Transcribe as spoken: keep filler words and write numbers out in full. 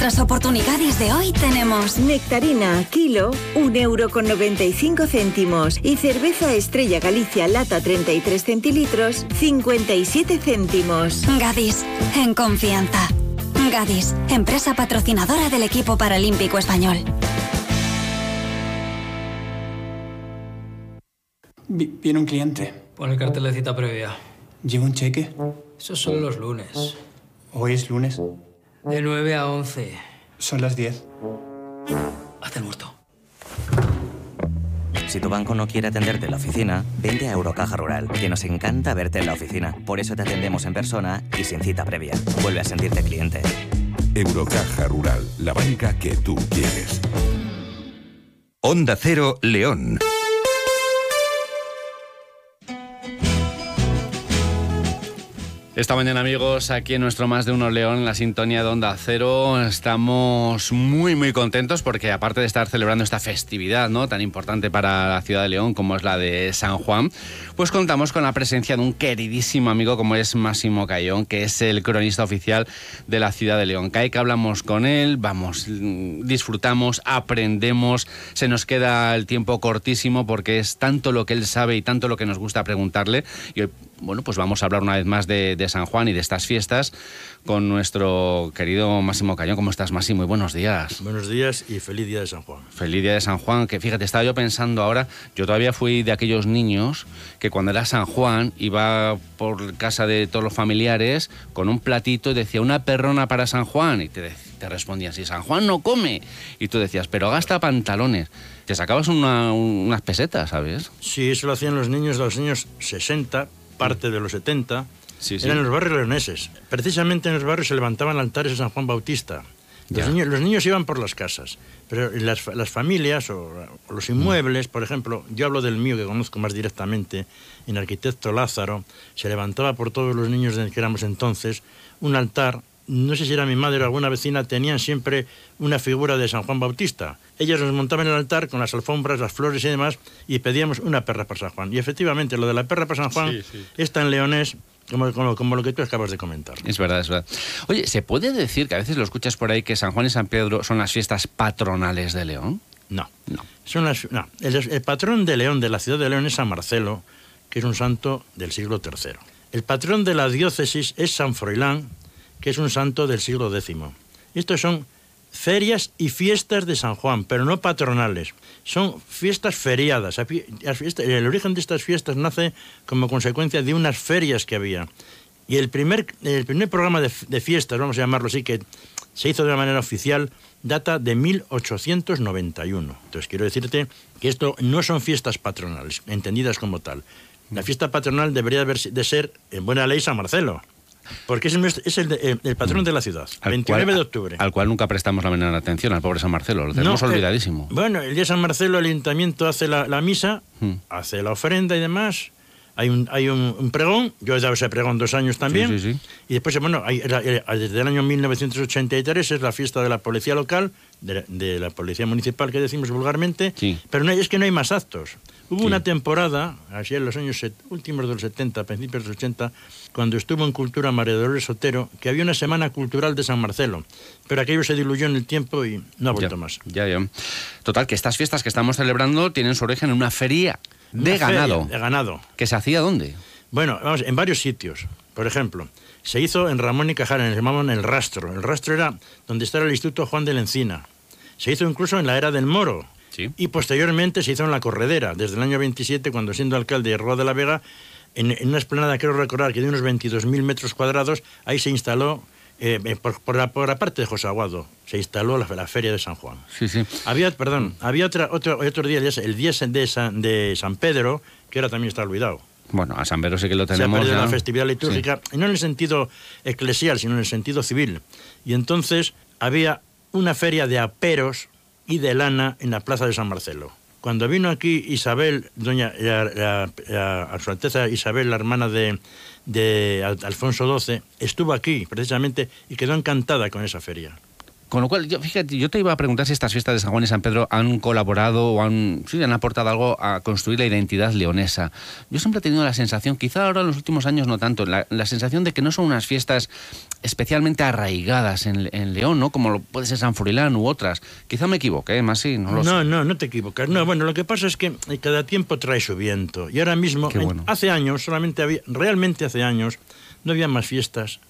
las oportunidades de hoy tenemos nectarina, kilo, un euro con noventa y cinco céntimos. Y cerveza Estrella Galicia, lata treinta y tres centilitros, cincuenta y siete céntimos. Gadis, en confianza. Gadis, empresa patrocinadora del equipo paralímpico español. Viene un cliente. Pon el cartel de cita previa. ¿Lleva un cheque? Esos son los lunes. ¿Hoy es lunes? De nueve a once. Son las diez. Haz el muerto. Si tu banco no quiere atenderte en la oficina, vente a Eurocaja Rural, que nos encanta verte en la oficina. Por eso te atendemos en persona y sin cita previa. Vuelve a sentirte cliente. Eurocaja Rural, la banca que tú quieres. Onda Cero, León. Esta mañana, amigos, aquí en nuestro Más de Uno León, en la sintonía de Onda Cero, estamos muy, muy contentos porque, aparte de estar celebrando esta festividad, ¿no?, tan importante para la ciudad de León como es la de San Juan, pues contamos con la presencia de un queridísimo amigo como es Máximo Cayón, que es el cronista oficial de la ciudad de León. Cada que hablamos con él, vamos, disfrutamos, aprendemos, se nos queda el tiempo cortísimo porque es tanto lo que él sabe y tanto lo que nos gusta preguntarle. Y hoy, bueno, pues vamos a hablar una vez más de, de San Juan y de estas fiestas con nuestro querido Máximo Cayón. ¿Cómo estás, Máximo? Muy buenos días. Buenos días y feliz día de San Juan. Feliz día de San Juan, que fíjate, estaba yo pensando ahora, yo todavía fui de aquellos niños que cuando era San Juan iba por casa de todos los familiares con un platito y decía, una perrona para San Juan, y te, te respondían, si San Juan no come, y tú decías, pero gasta pantalones. Te sacabas una, unas pesetas, ¿sabes? Sí, eso lo hacían los niños de los años sesenta, parte de los setenta, sí, sí. Eran los barrios leoneses. Precisamente en los barrios se levantaban altares de San Juan Bautista. Los niños, los niños iban por las casas, pero las, las familias o, o los inmuebles, por ejemplo, yo hablo del mío que conozco más directamente, en Arquitecto Lázaro, se levantaba por todos los niños de que éramos entonces un altar. No sé si era mi madre o alguna vecina, tenían siempre una figura de San Juan Bautista. Ellas nos montaban en el altar con las alfombras, las flores y demás, y pedíamos una perra para San Juan. Y efectivamente, lo de la perra para San Juan sí, sí. es tan leonés como, como, como lo que tú acabas de comentar. Es verdad, es verdad. Oye, ¿se puede decir, que a veces lo escuchas por ahí, que San Juan y San Pedro son las fiestas patronales de León? No. no. Son las, no. El, el patrón de León, de la ciudad de León, es San Marcelo, que es un santo del siglo tercero. El patrón de la diócesis es San Froilán, que es un santo del siglo décimo. Estos son ferias y fiestas de San Juan, pero no patronales. Son fiestas feriadas. El origen de estas fiestas nace como consecuencia de unas ferias que había. Y el primer, el primer programa de, de fiestas, vamos a llamarlo así, que se hizo de una manera oficial, data de mil ochocientos noventa y uno. Entonces quiero decirte que esto no son fiestas patronales, entendidas como tal. La fiesta patronal debería de ser, en buena ley, San Marcelo. Porque es, el, es el, el, el patrón de la ciudad, al veintinueve cual, de octubre. Al cual nunca prestamos la menor atención, al pobre San Marcelo, lo tenemos no, olvidadísimo. Eh, bueno, el día de San Marcelo el ayuntamiento hace la, la misa, hmm. hace la ofrenda y demás, hay un, hay un, un pregón, yo he dado ese pregón dos años también, sí, sí, sí. y después, bueno, hay, desde el año mil novecientos ochenta y tres es la fiesta de la policía local, de, de la policía municipal que decimos vulgarmente, sí. pero no, es que no hay más actos. Hubo sí. una temporada, así en los años set, últimos de los setenta, principios de los ochenta, cuando estuvo en Cultura María Dolores Otero, que había una semana cultural de San Marcelo, pero aquello se diluyó en el tiempo y no ha vuelto ya, más. Ya, ya. Total, que estas fiestas que estamos celebrando tienen su origen en una feria de una ganado. Feria de ganado. ¿Que se hacía dónde? Bueno, vamos, en varios sitios. Por ejemplo, se hizo en Ramón y Cajal, en el llamaban El Rastro. El Rastro era donde estaba el Instituto Juan de la Encina. Se hizo incluso en la era del Moro. Sí. Y posteriormente se hizo en La Corredera, desde el año veintisiete, cuando siendo alcalde de Roa de la Vega, en, en una explanada, quiero recordar, que de unos veintidós mil metros cuadrados, ahí se instaló, eh, por, por, la, por la parte de José Aguado, se instaló la, la Feria de San Juan. Sí, sí. Había, perdón, había otra, otro, otro día, el día de San, de San Pedro, que ahora también está olvidado. Bueno, a San Pedro sí que lo tenemos. Se ha perdido ya. la festividad litúrgica, sí. no en el sentido eclesial, sino en el sentido civil. Y entonces había una feria de aperos y de lana en la plaza de San Marcelo. Cuando vino aquí Isabel, doña la, la, la, a su Alteza Isabel, la hermana de, de Alfonso doce, estuvo aquí precisamente y quedó encantada con esa feria. Con lo cual, yo, fíjate, yo te iba a preguntar si estas fiestas de San Juan y San Pedro han colaborado o han, sí, han aportado algo a construir la identidad leonesa. Yo siempre he tenido la sensación, quizá ahora en los últimos años no tanto, la, la sensación de que no son unas fiestas especialmente arraigadas en, en León, ¿no? Como lo puede ser San Froilán u otras. Quizá me equivoqué, ¿eh? Más sí, no lo No, sé. no, no te equivocas. No, bueno, lo que pasa es que cada tiempo trae su viento. Y ahora mismo, Qué bueno. hace años, solamente había, realmente hace años, no había más fiestas